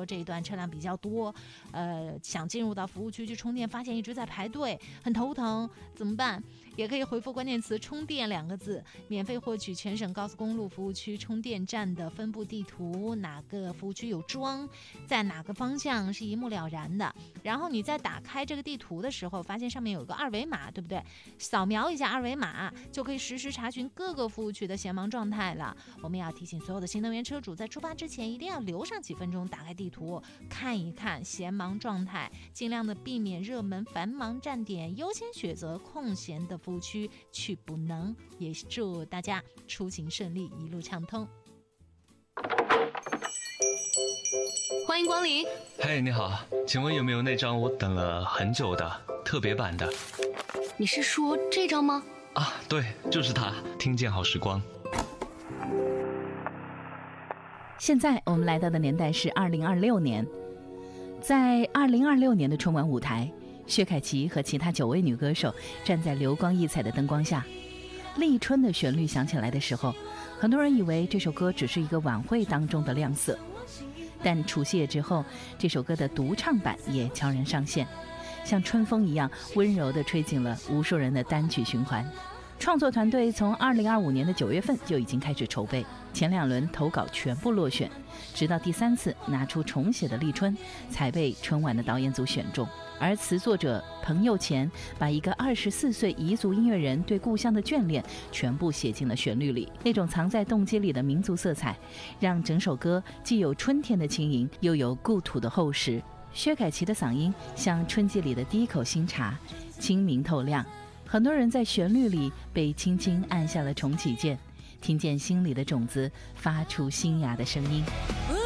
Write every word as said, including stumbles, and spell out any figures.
这一段车辆比较多，呃，想进入到服务区去充电，发现一直在排队，很头疼，怎么办？也可以回复关键词充电两个字，免费获取全省高速公路服务区充电站的分布地图，哪个服务区有桩，在哪个方向是一目了然的。然后你在打开这个地图的时候，发现上面有个二维码，对不对？扫描一下二维码就可以实时查询各个服务区的闲忙状态了。我们要提醒所有的新能源车主，在出发之前一定要留上几分钟，打开地图看一看闲忙状态，尽量的避免热门繁忙站点，优先选择空闲的服务区去补能。也祝大家出行顺利，一路畅通。 欢迎光临。 嘿，你好，请问有没有那张我等了很久的特别版的？ 你是说这张吗？ 啊，对，就是它，听见好时光。 现在我们来到的年代是二零二六年，在二零二六年的春晚舞台，薛凯琪和其他九位女歌手站在流光溢彩的灯光下，立春的旋律响起来的时候，很多人以为这首歌只是一个晚会当中的亮色，但除夕夜之后，这首歌的独唱版也悄然上线，像春风一样温柔地吹进了无数人的单曲循环。创作团队从二零二五年的九月份就已经开始筹备，前两轮投稿全部落选，直到第三次拿出重写的立春，才被春晚的导演组选中。而词作者彭佑乾把一个二十四岁彝族音乐人对故乡的眷恋全部写进了旋律里，那种藏在动机里的民族色彩，让整首歌既有春天的轻盈，又有故土的厚实。薛凯琪的嗓音像春季里的第一口新茶，清明透亮。很多人在旋律里被轻轻按下了重启键，听见心里的种子发出新芽的声音。